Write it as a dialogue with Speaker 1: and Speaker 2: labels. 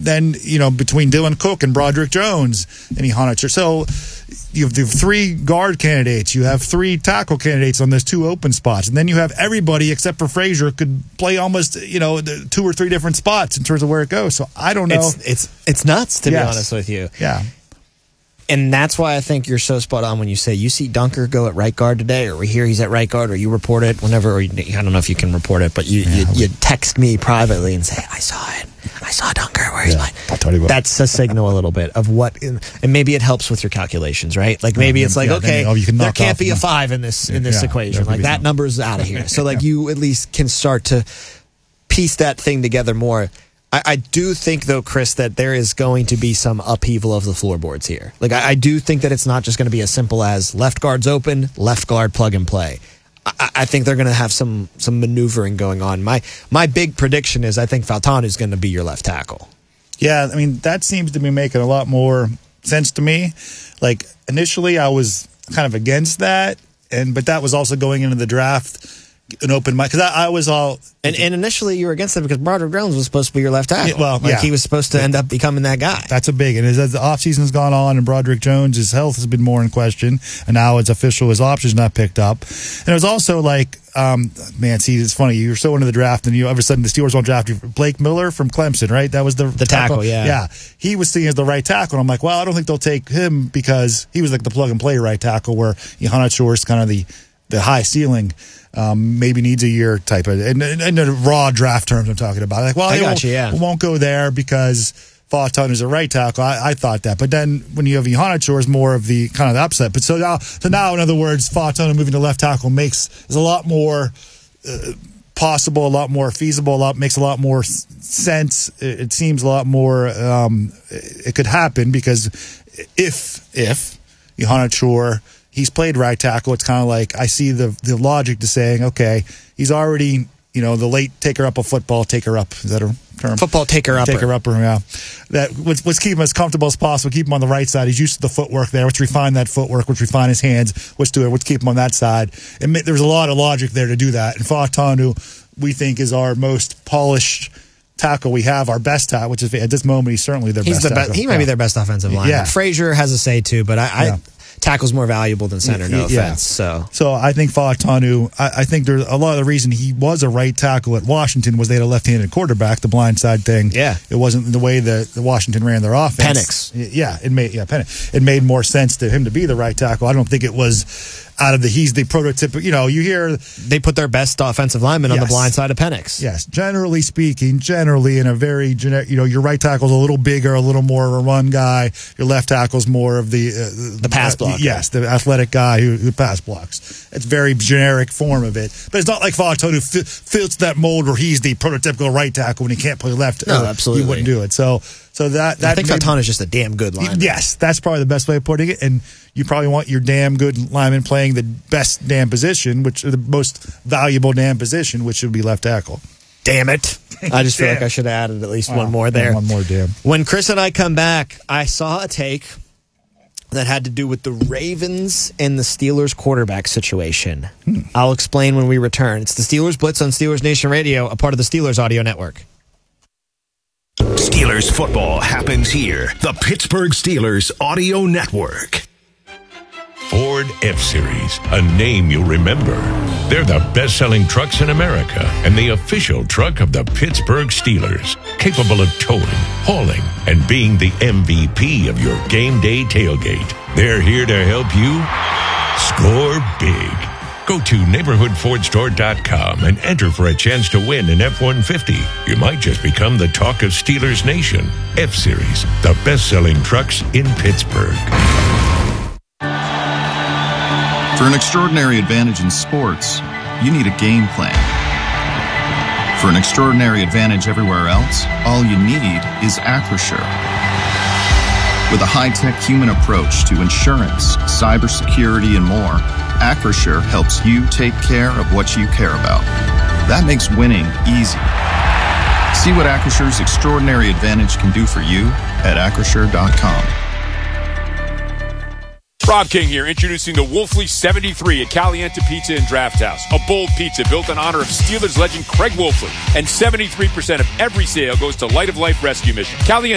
Speaker 1: then, between Dylan Cook and Broderick Jones and Ihanacher. So you have the 3 guard candidates. You have 3 tackle candidates on those 2 open spots. And then you have everybody except for Frazier could play almost, 2 or 3 different spots in terms of where it goes. So I don't know.
Speaker 2: It's nuts, to be honest with you.
Speaker 1: Yeah.
Speaker 2: And that's why I think you're so spot on when you say you see Dunker go at right guard today, or we hear he's at right guard, or you report it whenever, or I don't know if you can report it, but you text me privately and say, I saw it. I saw Dunker. Where's mine? That's a signal a little bit of what, and maybe it helps with your calculations, right? Like maybe it's like, okay, there can't be a 5 in this equation. Like that number's out of here. So like you at least can start to piece that thing together more. I do think, though, Chris, that there is going to be some upheaval of the floorboards here. Like, I do think that it's not just going to be as simple as left guard's open, left guard plug and play. I think they're going to have some maneuvering going on. My big prediction is I think Fautanu is going to be your left tackle.
Speaker 1: Yeah, I mean, that seems to be making a lot more sense to me. Like, initially I was kind of against that, but that was also going into the draft an open mind, because I was all
Speaker 2: and initially you were against it because Broderick Jones was supposed to be your left tackle. He was supposed to end up becoming that guy.
Speaker 1: That's a big, and as the offseason has gone on and Broderick Jones, his health has been more in question, and now it's official, his option's not picked up. And it was also like, it's funny, you were so into the draft, and all of a sudden the Steelers won't draft you. Blake Miller from Clemson, right? That was the
Speaker 2: tackle, yeah.
Speaker 1: Yeah, he was seen as the right tackle, and I'm like, well, I don't think they'll take him because he was like the plug and play right tackle, where Ihanacher is kind of the high ceiling. Maybe needs a year type of, and the raw draft terms I'm talking about. Like, well, we won't go there because Fautanu is a right tackle. I thought that, but then when you have Ihanacher is more of the kind of the upset. But so now, in other words, Fautanu moving to left tackle is a lot more possible, a lot more feasible, makes a lot more sense. It seems a lot more. It could happen because if Ihanacher, he's played right tackle, it's kind of like I see the logic to saying, okay, he's already, the late taker-up of football, taker-up, is that a term?
Speaker 2: Football taker-upper.
Speaker 1: Taker-upper, yeah. Let's keep him as comfortable as possible, keep him on the right side. He's used to the footwork there. Let's refine that footwork. Let's refine his hands. Let's keep him on that side. And there's a lot of logic there to do that. And Fautanu, we think, is our most polished tackle we have, our best tackle, which is at this moment he's certainly their best tackle.
Speaker 2: He might be their best offensive lineman.
Speaker 1: Yeah.
Speaker 2: Frazier has a say too, but tackle's more valuable than center, no offense.
Speaker 1: So I think Fautanu, I think there's a lot of the reason he was a right tackle at Washington was they had a left-handed quarterback, the blindside thing.
Speaker 2: Yeah.
Speaker 1: It wasn't the way that the Washington ran their offense.
Speaker 2: Penix.
Speaker 1: Yeah, it made more sense to him to be the right tackle. I don't think it was he's the prototypical, you hear
Speaker 2: they put their best offensive lineman on the blind side of Penix.
Speaker 1: Yes, generally speaking, in a very generic, your right tackle's a little bigger, a little more of a run guy. Your left tackle's more of the
Speaker 2: pass blocker.
Speaker 1: Yes, the athletic guy who pass blocks. It's very generic form of it, but it's not like Fautanu fits that mold where he's the prototypical right tackle when he can't play left.
Speaker 2: No, absolutely,
Speaker 1: he wouldn't do it. So that
Speaker 2: I think Fautanu is just a damn good lineman.
Speaker 1: Yes, that's probably the best way of putting it. And you probably want your damn good lineman playing the best damn position, which is the most valuable damn position, which would be left tackle.
Speaker 2: Damn it. I just feel like I should have added at least one more there.
Speaker 1: One more damn.
Speaker 2: When Chris and I come back, I saw a take that had to do with the Ravens and the Steelers quarterback situation. I'll explain when we return. It's the Steelers Blitz on Steelers Nation Radio, a part of the Steelers Audio Network.
Speaker 3: Steelers football happens here. The Pittsburgh Steelers Audio Network.
Speaker 4: Ford F-Series, a name you'll remember. They're the best-selling trucks in America and the official truck of the Pittsburgh Steelers, capable of towing, hauling, and being the MVP of your game day tailgate. They're here to help you score big. Go to neighborhoodfordstore.com and enter for a chance to win an F-150. You might just become the talk of Steelers Nation. F-Series, the best-selling trucks in Pittsburgh.
Speaker 5: For an extraordinary advantage in sports, you need a game plan. For an extraordinary advantage everywhere else, all you need is Acrisure. With a high-tech human approach to insurance, cybersecurity, and more, Acrisure helps you take care of what you care about. That makes winning easy. See what Acrissure's extraordinary advantage can do for you at Acrisure.com.
Speaker 6: Rob King here, introducing the Wolfley 73 at Caliente Pizza and Draft House. A bold pizza built in honor of Steelers legend Craig Wolfley. And 73% of every sale goes to Light of Life Rescue Mission. Caliente